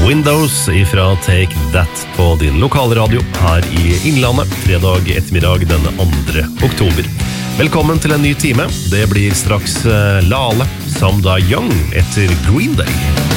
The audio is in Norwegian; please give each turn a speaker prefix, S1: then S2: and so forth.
S1: Windows ifra Take That på din lokalradio her i Innlandet, fredag ettermiddag denne 2. oktober. Velkommen til en ny time. Det blir straks Lale, Some Die Young etter Green Day.